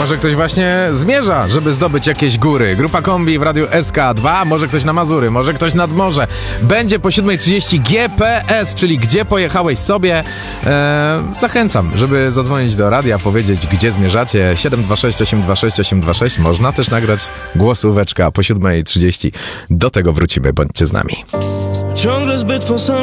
może ktoś właśnie zmierza, żeby zdobyć jakieś góry. Grupa Kombi w Radiu SK2, może ktoś na Mazury, może ktoś nad morze. Będzie po 7:30 GPS, czyli gdzie pojechałeś sobie. Zachęcam, żeby zadzwonić do radia, powiedzieć gdzie zmierzacie. 726 826 826. Można też nagrać głosóweczka po 7:30. Do tego wrócimy, bądźcie z nami. Ciągle zbyt